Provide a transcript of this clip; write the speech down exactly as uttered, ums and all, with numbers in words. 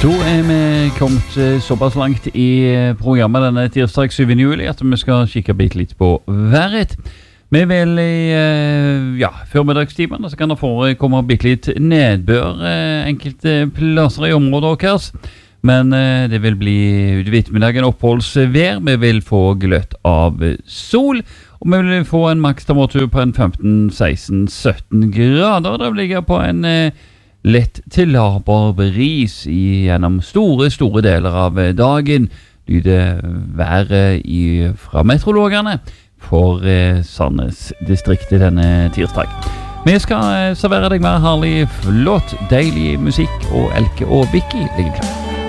Da er vi kommet eh, såpass langt i eh, programmet denne tirsdag syvende juli at vi skal kikke bitte litt på været. Vi vil i eh, ja, formiddagstimene så kan det forekomme bitte litt nedbør eh, enkelte plasser i området deres. Men eh, det vil bli utover ettermiddagen oppholdsvær. Vi vil få gløtt av sol, og vi vil få en makstemperatur på en femten, seksten, sytten grader. Det ligger på en eh, lett til laber bris gjennom store, store deler av dagen. Lyder været i, fra meteorologene for eh, Sandnes distriktet denne tirsdag. Vi skal eh, servere deg mer herlig, flott, deilig musikk, og Elke og Vicky ligger klar.